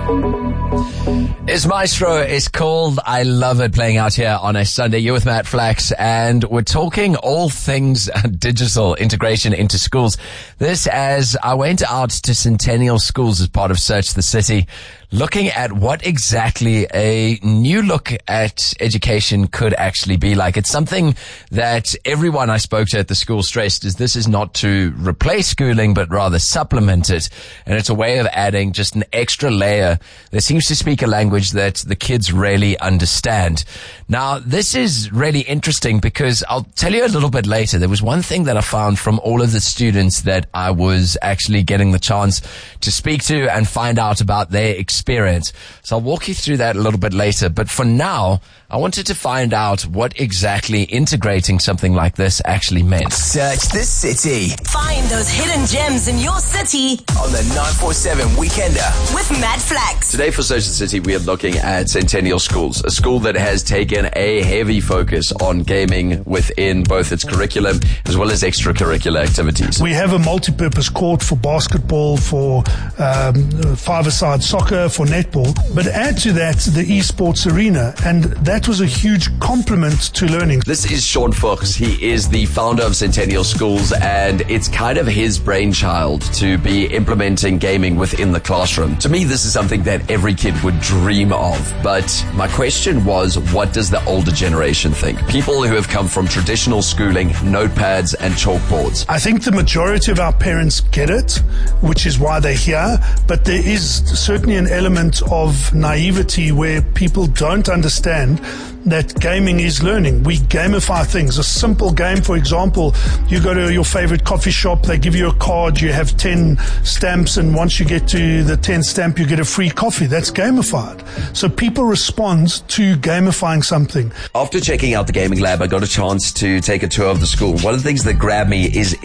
It's Maestro. It's called I Love It, playing out here on a Sunday. You're with Matt Flax, and we're talking all things digital integration into schools. This as I went out to Centennial Schools as part of Search the City, looking at what exactly a new look at education could actually be like. It's something that everyone I spoke to at the school stressed is this is not to replace schooling, but rather supplement it. And it's a way of adding just an extra layer that seems to speak a language that the kids really understand. Now, this is really interesting because I'll tell you a little bit later. There was one thing that I found from all of the students that I was actually getting the chance to speak to and find out about their experience. So I'll walk you through that a little bit later. But for now, I wanted to find out what exactly integrating something like this actually meant. Search the City. Find those hidden gems in your city On the 947 Weekender. with Matt Flax. Today for Search the City, we are looking at Centennial Schools, a school that has taken a heavy focus on gaming within both its curriculum as well as extracurricular activities. We have a multi-purpose court for basketball, for five-a-side soccer, for netball. But add to that the esports arena, and that was a huge complement to learning. This is Sean Fuchs. He is the founder of Centennial Schools, and it's kind of his brainchild to be implementing gaming within the classroom. To me, this is something that every kid would dream of. But my question was, what does the older generation think? People who have come from traditional schooling, notepads and chalkboards. I think the majority of our parents get it, which is why they're here, but there is certainly an element of naivety where people don't understand that gaming is learning. We gamify things. A simple game, for example, you go to your favorite coffee shop, they give you a card, you have 10 stamps, and once you get to the 10th stamp, you get a free coffee. That's gamified. So people respond to gamifying something. After checking out the gaming lab, I got a chance to take a tour of the school. One of the things that grabbed me is